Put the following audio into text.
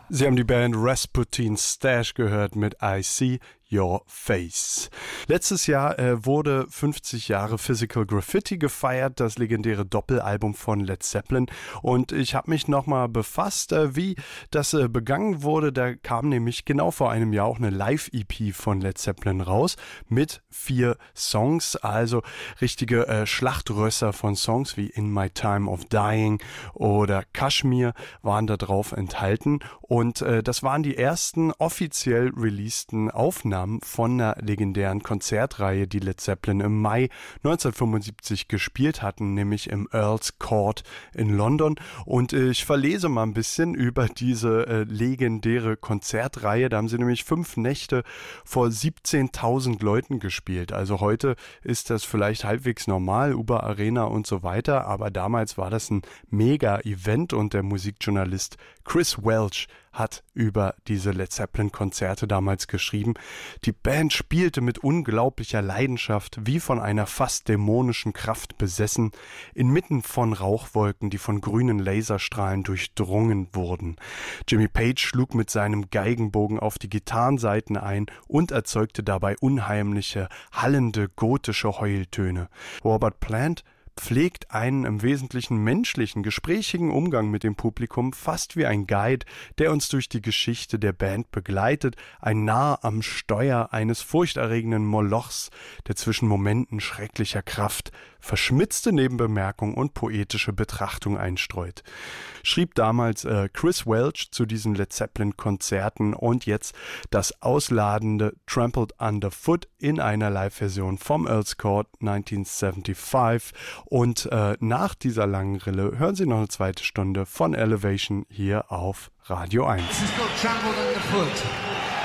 Sie haben die Band Rasputin Stash gehört mit I See Your Face. Letztes Jahr wurde 50 Jahre Physical Graffiti gefeiert, das legendäre Doppelalbum von Led Zeppelin. Und ich habe mich nochmal befasst, wie das begangen wurde. Da kam nämlich genau vor einem Jahr auch eine Live-EP von Led Zeppelin raus mit 4 Songs, also richtige Schlachtrösser von Songs wie In My Time of Dying oder Kashmir waren da drauf enthalten. Und das waren die ersten offiziell releaseden Aufnahmen von einer legendären Konzertreihe, die Led Zeppelin im Mai 1975 gespielt hatten, nämlich im Earl's Court in London. Und ich verlese mal ein bisschen über diese legendäre Konzertreihe. Da haben sie nämlich 5 Nächte vor 17.000 Leuten gespielt. Also heute ist das vielleicht halbwegs normal, über Arena und so weiter, aber damals war das ein Mega-Event und der Musikjournalist Chris Welch hat über diese Led Zeppelin-Konzerte damals geschrieben. Die Band spielte mit unglaublicher Leidenschaft, wie von einer fast dämonischen Kraft besessen, inmitten von Rauchwolken, die von grünen Laserstrahlen durchdrungen wurden. Jimmy Page schlug mit seinem Geigenbogen auf die Gitarrensaiten ein und erzeugte dabei unheimliche, hallende, gotische Heultöne. Robert Plant pflegt einen im Wesentlichen menschlichen, gesprächigen Umgang mit dem Publikum, fast wie ein Guide, der uns durch die Geschichte der Band begleitet, ein Narr am Steuer eines furchterregenden Molochs, der zwischen Momenten schrecklicher Kraft verschmitzte Nebenbemerkung und poetische Betrachtung einstreut. Schrieb damals Chris Welch zu diesen Led Zeppelin-Konzerten und jetzt das ausladende Trampled Underfoot in einer Live-Version vom Earl's Court 1975. Und nach dieser langen Rille hören Sie noch eine zweite Stunde von Elevation hier auf Radio 1. This is called Trampled Underfoot.